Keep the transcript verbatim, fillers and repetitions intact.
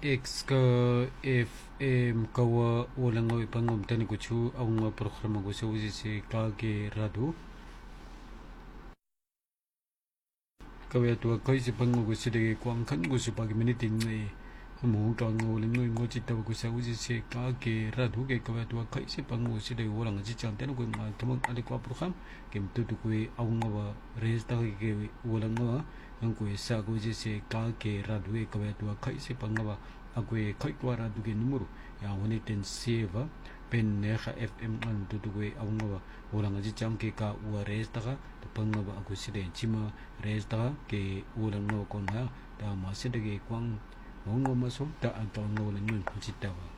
X ka F M kawa walang ngawi pangom tani ko chu ang programa ko sa usi si kage radu kawya tua kai si pango ko si de kwang kan ko si pag miniting ngai mo ka ngo ling ngai ngo chi taw ko sa usi si kage radu ke kawya tua kai si pango si de walang ji chang tani ko ma tamang ade ko program kem tu tu ko ang ngawa res ta ke walang ngawa ang ko sa ko si kage radu ke kawya tua kai si pangawa agwe kai kwara duge numero ya woni ten seva pen neha F M an duduwe awngawa wala ngaji cham ke ka wa res taka to pangawa agu side chima res taka ke wala ngawa kona da ma side ke kwang ngoma so da an to ngawla ngun chitawa